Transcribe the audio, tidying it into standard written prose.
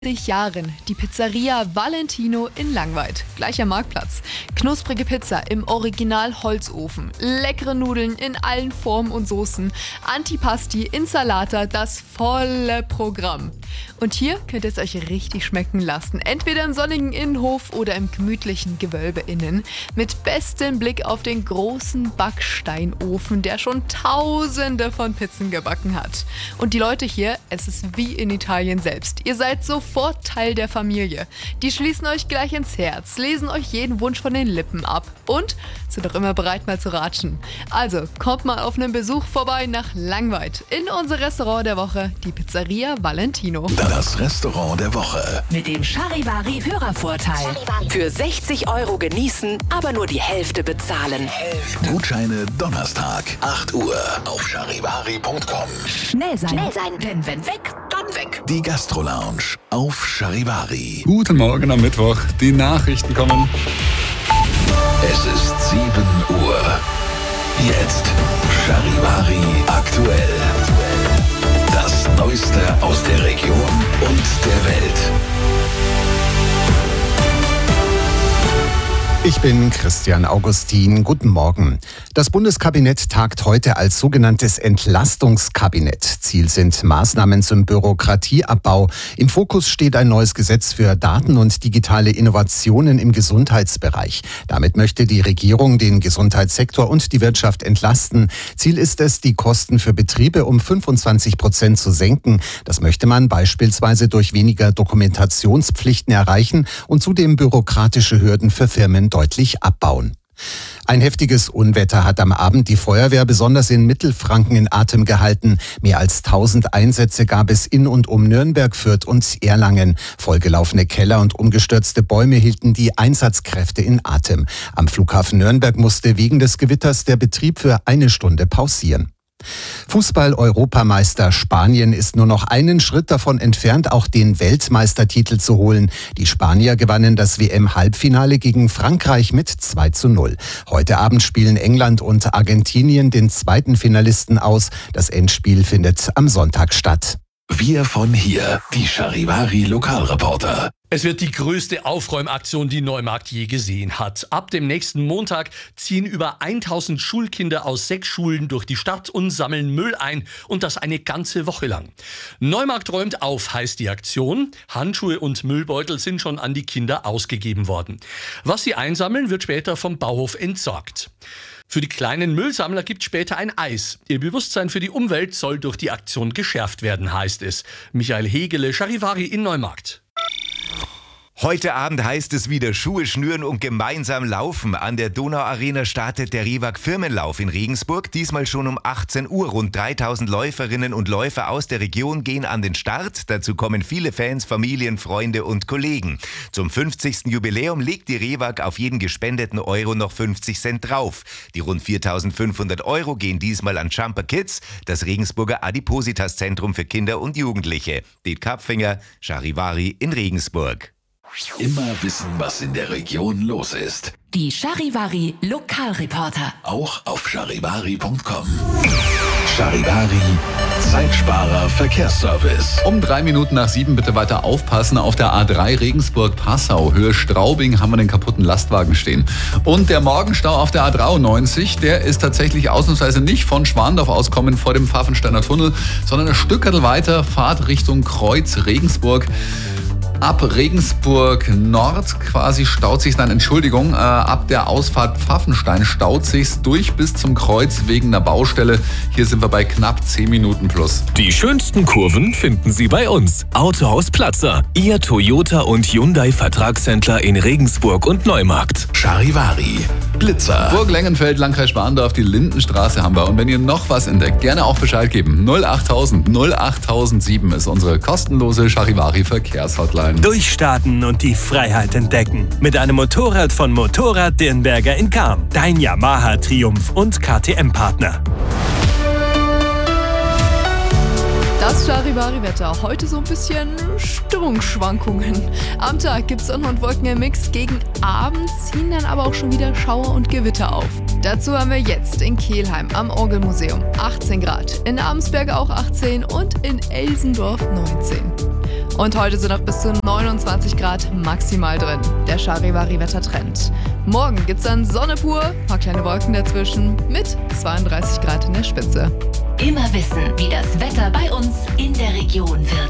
Jahren die Pizzeria Valentino in Langweid, gleich am Marktplatz. Knusprige Pizza im Original Holzofen, leckere Nudeln in allen Formen und Soßen, Antipasti, Insalata, das volle Programm. Und hier könnt ihr es euch richtig schmecken lassen, entweder im sonnigen Innenhof oder im gemütlichen Gewölbe innen, mit bestem Blick auf den großen Backsteinofen, der schon Tausende von Pizzen gebacken hat. Und die Leute hier, es ist wie in Italien selbst. Ihr seid sofort Teil der Familie. Die schließen euch gleich ins Herz, lesen euch jeden Wunsch von den Lippen ab und sind auch immer bereit, mal zu ratschen. Also kommt mal auf einen Besuch vorbei nach Langweid in unser Restaurant der Woche, die Pizzeria Valentino. Das Restaurant der Woche. Mit dem Charivari-Hörervorteil. Für 60 € genießen, aber nur die Hälfte bezahlen. Gutscheine Donnerstag, 8 Uhr auf charivari.com. Schnell sein, denn wenn weg, dann weg. Die Gastro-Lounge auf Charivari. Guten Morgen am Mittwoch. Die Nachrichten kommen. Es ist 7 Uhr. Jetzt Charivari aktuell. Das Neueste aus der Region und der Welt. Ich bin Christian Augustin. Guten Morgen. Das Bundeskabinett tagt heute als sogenanntes Entlastungskabinett. Ziel sind Maßnahmen zum Bürokratieabbau. Im Fokus steht ein neues Gesetz für Daten- und digitale Innovationen im Gesundheitsbereich. Damit möchte die Regierung den Gesundheitssektor und die Wirtschaft entlasten. Ziel ist es, die Kosten für Betriebe um 25% zu senken. Das möchte man beispielsweise durch weniger Dokumentationspflichten erreichen und zudem bürokratische Hürden für Firmen deutlich abbauen. Ein heftiges Unwetter hat am Abend die Feuerwehr besonders in Mittelfranken in Atem gehalten. Mehr als 1000 Einsätze gab es in und um Nürnberg, Fürth und Erlangen. Vollgelaufene Keller und umgestürzte Bäume hielten die Einsatzkräfte in Atem. Am Flughafen Nürnberg musste wegen des Gewitters der Betrieb für 1 Stunde pausieren. Fußball-Europameister Spanien ist nur noch einen Schritt davon entfernt, auch den Weltmeistertitel zu holen. Die Spanier gewannen das WM-Halbfinale gegen Frankreich mit 2:0. Heute Abend spielen England und Argentinien den zweiten Finalisten aus. Das Endspiel findet am Sonntag statt. Wir von hier, die Charivari Lokalreporter. Es wird die größte Aufräumaktion, die Neumarkt je gesehen hat. Ab dem nächsten Montag ziehen über 1000 Schulkinder aus 6 Schulen durch die Stadt und sammeln Müll ein. Und das eine ganze Woche lang. Neumarkt räumt auf, heißt die Aktion. Handschuhe und Müllbeutel sind schon an die Kinder ausgegeben worden. Was sie einsammeln, wird später vom Bauhof entsorgt. Für die kleinen Müllsammler gibt es später ein Eis. Ihr Bewusstsein für die Umwelt soll durch die Aktion geschärft werden, heißt es. Michael Hegele, Charivari in Neumarkt. Heute Abend heißt es wieder Schuhe schnüren und gemeinsam laufen. An der Donauarena startet der Rewag Firmenlauf in Regensburg. Diesmal schon um 18 Uhr. Rund 3000 Läuferinnen und Läufer aus der Region gehen an den Start. Dazu kommen viele Fans, Familien, Freunde und Kollegen. Zum 50. Jubiläum legt die Rewag auf jeden gespendeten Euro noch 50 Cent drauf. Die rund 4.500 € gehen diesmal an Jumper Kids, das Regensburger Adipositas-Zentrum für Kinder und Jugendliche. Det Kapfinger, Charivari in Regensburg. Immer wissen, was in der Region los ist. Die Charivari Lokalreporter. Auch auf charivari.com. Charivari, Zeitsparer Verkehrsservice. Um 3 Minuten nach 7 bitte weiter aufpassen. Auf der A3 Regensburg-Passau, Höhe Straubing, haben wir den kaputten Lastwagen stehen. Und der Morgenstau auf der A93, der ist tatsächlich ausnahmsweise nicht von Schwandorf auskommen vor dem Pfaffensteiner Tunnel, sondern ein Stück weiter, Fahrt Richtung Kreuz Regensburg. Ab Regensburg Nord quasi staut sich dann, ab der Ausfahrt Pfaffenstein staut sich's durch bis zum Kreuz wegen der Baustelle. Hier sind wir bei knapp 10 Minuten plus. Die schönsten Kurven finden Sie bei uns. Autohaus Platzer, Ihr Toyota und Hyundai Vertragshändler in Regensburg und Neumarkt. Charivari, Blitzer. Burg Lengenfeld, Landkreis Schwandorf, die Lindenstraße haben wir. Und wenn ihr noch was entdeckt, gerne auch Bescheid geben. 08000 08007 ist unsere kostenlose Charivari Verkehrshotline. Durchstarten und die Freiheit entdecken. Mit einem Motorrad von Motorrad Dirnberger in Cham. Dein Yamaha Triumph und KTM-Partner. Das Charivari-Wetter. Heute so ein bisschen Stimmungsschwankungen. Am Tag gibt es Sonne und Wolken im Mix. Gegen Abend ziehen dann aber auch schon wieder Schauer und Gewitter auf. Dazu haben wir jetzt in Kelheim am Orgelmuseum 18 Grad, in Abensberg auch 18 und in Elsendorf 19. Und heute sind noch bis zu 29 Grad maximal drin. Der Charivari-Wettertrend. Morgen gibt's dann Sonne pur, paar kleine Wolken dazwischen mit 32 Grad in der Spitze. Immer wissen, wie das Wetter bei uns in der Region wird.